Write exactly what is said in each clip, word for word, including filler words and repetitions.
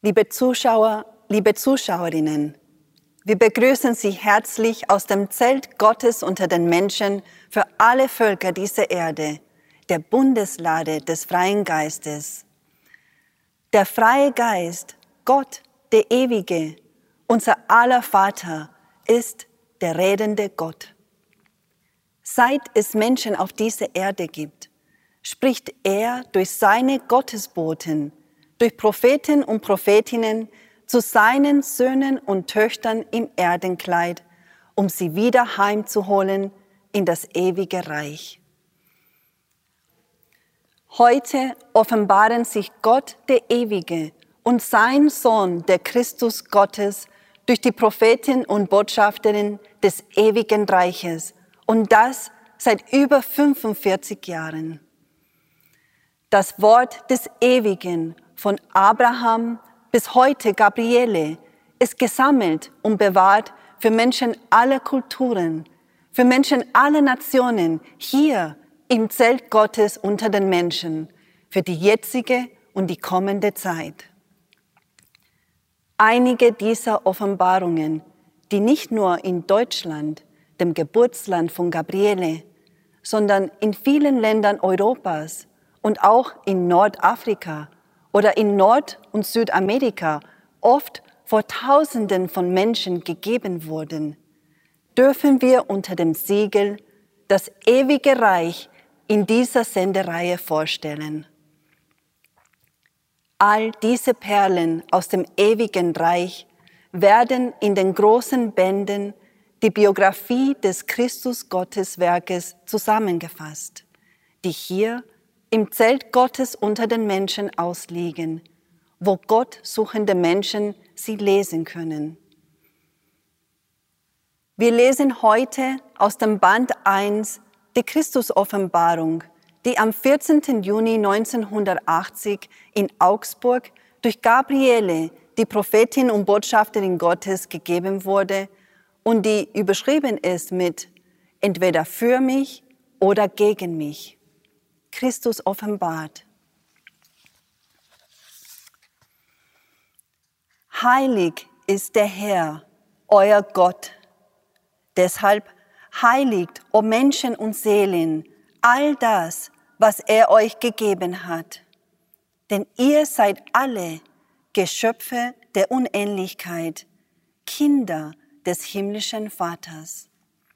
Liebe Zuschauer, liebe Zuschauerinnen, wir begrüßen Sie herzlich aus dem Zelt Gottes unter den Menschen für alle Völker dieser Erde, der Bundeslade des Freien Geistes. Der Freie Geist, Gott, der Ewige, unser aller Vater, ist der redende Gott. Seit es Menschen auf dieser Erde gibt, spricht er durch seine Gottesboten, durch Propheten und Prophetinnen zu seinen Söhnen und Töchtern im Erdenkleid, um sie wieder heimzuholen in das ewige Reich. Heute offenbaren sich Gott, der Ewige, und sein Sohn, der Christus Gottes, durch die Prophetin und Botschafterin des ewigen Reiches, und das seit über fünfundvierzig Jahren. Das Wort des Ewigen von Abraham bis heute Gabriele ist gesammelt und bewahrt für Menschen aller Kulturen, für Menschen aller Nationen, hier im Zelt Gottes unter den Menschen, für die jetzige und die kommende Zeit. Einige dieser Offenbarungen, die nicht nur in Deutschland, dem Geburtsland von Gabriele, sondern in vielen Ländern Europas und auch in Nordafrika oder in Nord- und Südamerika oft vor Tausenden von Menschen gegeben wurden, dürfen wir unter dem Siegel das ewige Reich in dieser Sendereihe vorstellen. All diese Perlen aus dem ewigen Reich werden in den großen Bänden die Biografie des Christus-Gottes-Werkes zusammengefasst, die hier im Zelt Gottes unter den Menschen ausliegen, wo Gott suchende Menschen sie lesen können. Wir lesen heute aus dem Band eins die Christus-Offenbarung, die am vierzehnten Juni neunzehnhundertachtzig in Augsburg durch Gabriele, die Prophetin und Botschafterin Gottes, gegeben wurde und die überschrieben ist mit entweder für mich oder gegen mich. Christus offenbart. Heilig ist der Herr, euer Gott. Deshalb heiligt, o Menschen und Seelen, all das, was er euch gegeben hat. Denn ihr seid alle Geschöpfe der Unendlichkeit, Kinder des himmlischen Vaters.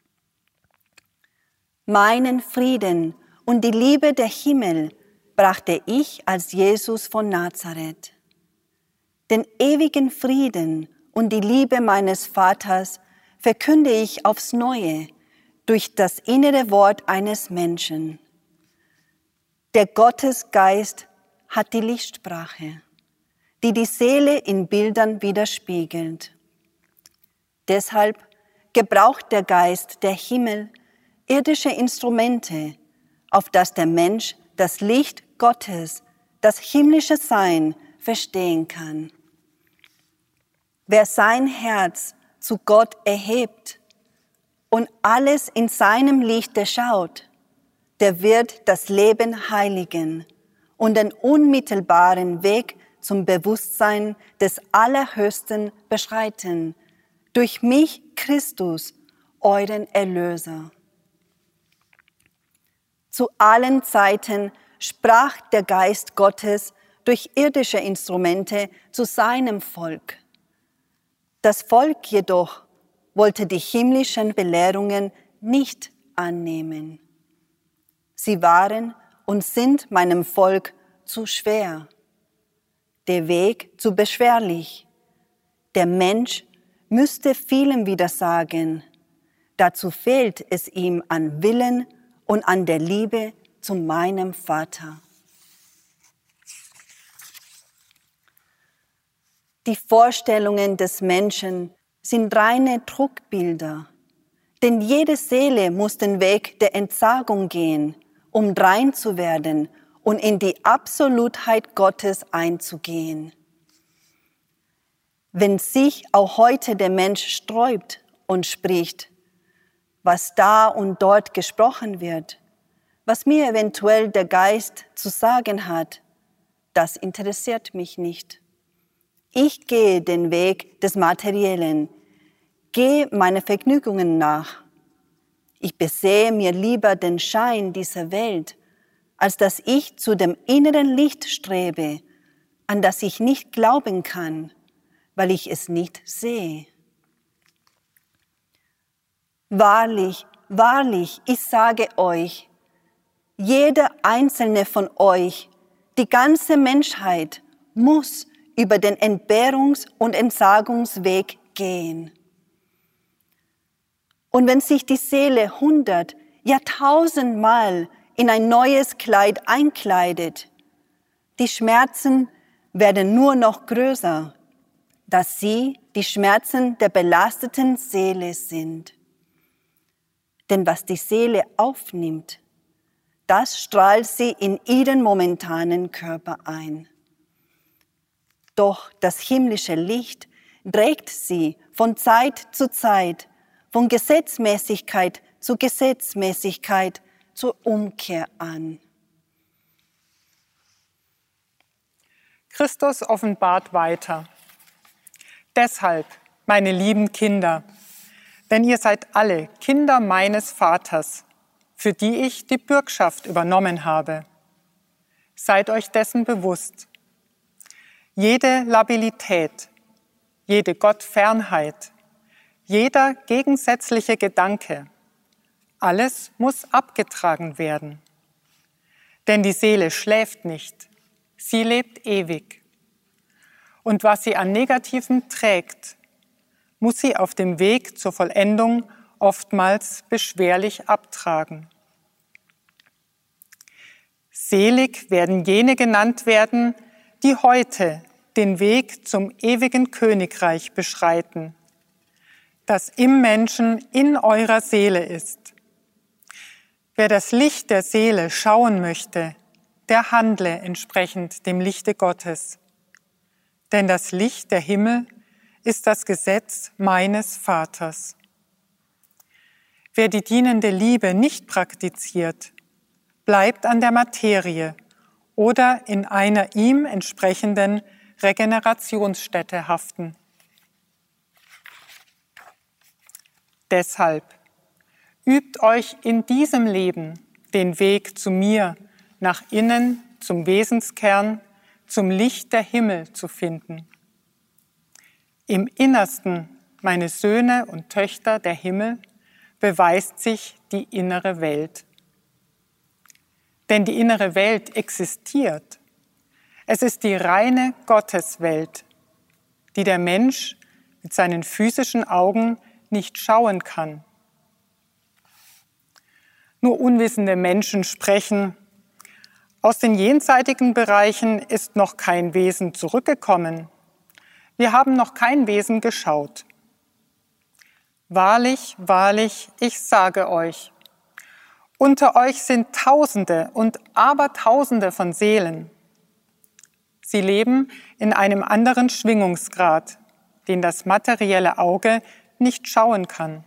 Meinen Frieden und die Liebe der Himmel brachte ich als Jesus von Nazareth. Den ewigen Frieden und die Liebe meines Vaters verkünde ich aufs Neue durch das innere Wort eines Menschen. Der Gottesgeist hat die Lichtsprache, die die Seele in Bildern widerspiegelt. Deshalb gebraucht der Geist der Himmel irdische Instrumente, auf das der Mensch das Licht Gottes, das himmlische Sein, verstehen kann. Wer sein Herz zu Gott erhebt und alles in seinem Lichte schaut, der wird das Leben heiligen und den unmittelbaren Weg zum Bewusstsein des Allerhöchsten beschreiten, durch mich, Christus, euren Erlöser. Zu allen Zeiten sprach der Geist Gottes durch irdische Instrumente zu seinem Volk. Das Volk jedoch wollte die himmlischen Belehrungen nicht annehmen. Sie waren und sind meinem Volk zu schwer, der Weg zu beschwerlich. Der Mensch müsste vielem widersagen. Dazu fehlt es ihm an Willen und an der Liebe zu meinem Vater. Die Vorstellungen des Menschen sind reine Trugbilder, denn jede Seele muss den Weg der Entsagung gehen, um rein zu werden und in die Absolutheit Gottes einzugehen. Wenn sich auch heute der Mensch sträubt und spricht, was da und dort gesprochen wird, was mir eventuell der Geist zu sagen hat, das interessiert mich nicht. Ich gehe den Weg des Materiellen, gehe meine Vergnügungen nach. Ich besehe mir lieber den Schein dieser Welt, als dass ich zu dem inneren Licht strebe, an das ich nicht glauben kann, weil ich es nicht sehe. Wahrlich, wahrlich, ich sage euch, jeder einzelne von euch, die ganze Menschheit, muss über den Entbehrungs- und Entsagungsweg gehen. Und wenn sich die Seele hundert, ja tausendmal in ein neues Kleid einkleidet, die Schmerzen werden nur noch größer, dass sie die Schmerzen der belasteten Seele sind. Denn was die Seele aufnimmt, das strahlt sie in ihren momentanen Körper ein. Doch das himmlische Licht trägt sie von Zeit zu Zeit, von Gesetzmäßigkeit zu Gesetzmäßigkeit zur Umkehr an. Christus offenbart weiter. Deshalb, meine lieben Kinder, denn ihr seid alle Kinder meines Vaters, für die ich die Bürgschaft übernommen habe. Seid euch dessen bewusst. Jede Labilität, jede Gottfernheit, jeder gegensätzliche Gedanke, alles muss abgetragen werden. Denn die Seele schläft nicht, sie lebt ewig. Und was sie an Negativem trägt, muss sie auf dem Weg zur Vollendung oftmals beschwerlich abtragen. Selig werden jene genannt werden, die heute den Weg zum ewigen Königreich beschreiten, das im Menschen in eurer Seele ist. Wer das Licht der Seele schauen möchte, der handle entsprechend dem Lichte Gottes. Denn das Licht der Himmel ist das Gesetz meines Vaters. Wer die dienende Liebe nicht praktiziert, bleibt an der Materie oder in einer ihm entsprechenden Regenerationsstätte haften. Deshalb übt euch in diesem Leben den Weg zu mir, nach innen, zum Wesenskern, zum Licht der Himmel zu finden. Im Innersten, meine Söhne und Töchter der Himmel, beweist sich die innere Welt. Denn die innere Welt existiert. Es ist die reine Gotteswelt, die der Mensch mit seinen physischen Augen nicht schauen kann. Nur unwissende Menschen sprechen, aus den jenseitigen Bereichen ist noch kein Wesen zurückgekommen. Wir haben noch kein Wesen geschaut. Wahrlich, wahrlich, ich sage euch, unter euch sind Tausende und Abertausende von Seelen. Sie leben in einem anderen Schwingungsgrad, den das materielle Auge nicht schauen kann.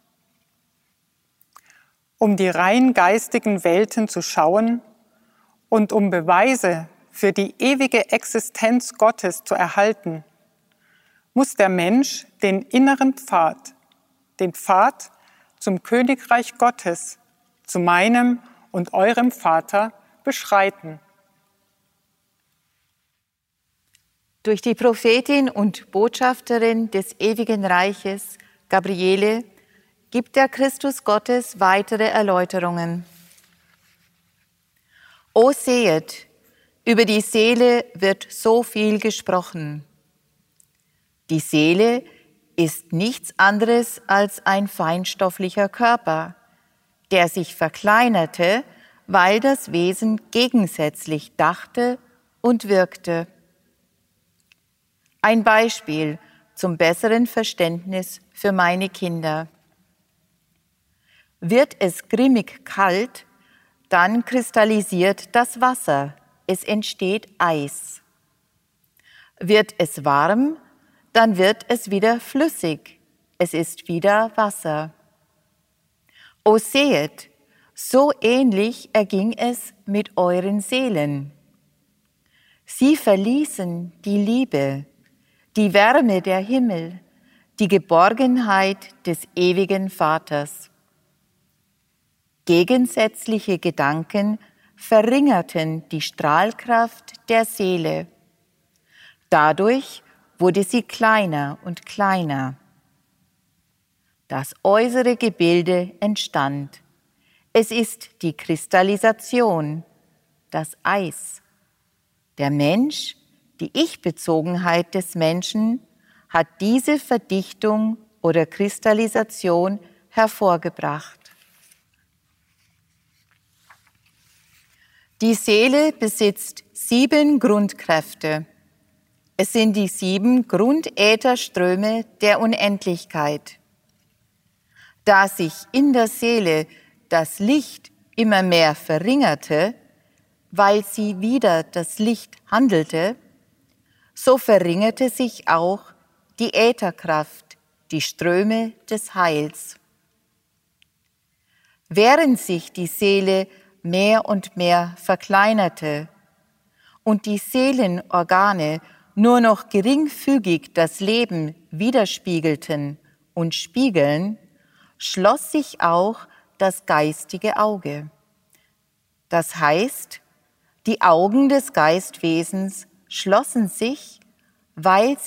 Um die rein geistigen Welten zu schauen und um Beweise für die ewige Existenz Gottes zu erhalten, muss der Mensch den inneren Pfad, den Pfad zum Königreich Gottes, zu meinem und eurem Vater beschreiten. Durch die Prophetin und Botschafterin des ewigen Reiches, Gabriele, gibt der Christus Gottes weitere Erläuterungen. O sehet, über die Seele wird so viel gesprochen. Die Seele ist nichts anderes als ein feinstofflicher Körper, der sich verkleinerte, weil das Wesen gegensätzlich dachte und wirkte. Ein Beispiel zum besseren Verständnis für meine Kinder. Wird es grimmig kalt, dann kristallisiert das Wasser, es entsteht Eis. Wird es warm, dann wird es wieder flüssig, es ist wieder Wasser. O sehet, so ähnlich erging es mit euren Seelen. Sie verließen die Liebe, die Wärme der Himmel, die Geborgenheit des ewigen Vaters. Gegensätzliche Gedanken verringerten die Strahlkraft der Seele. Dadurch wurde sie kleiner und kleiner. Das äußere Gebilde entstand. Es ist die Kristallisation, das Eis. Der Mensch, die Ich-Bezogenheit des Menschen, hat diese Verdichtung oder Kristallisation hervorgebracht. Die Seele besitzt sieben Grundkräfte. Es sind die sieben Grundätherströme der Unendlichkeit. Da sich in der Seele das Licht immer mehr verringerte, weil sie wider das Licht handelte, so verringerte sich auch die Ätherkraft, die Ströme des Heils. Während sich die Seele mehr und mehr verkleinerte und die Seelenorgane nur noch geringfügig das Leben widerspiegelten und spiegeln, schloss sich auch das geistige Auge. Das heißt, die Augen des Geistwesens schlossen sich, weil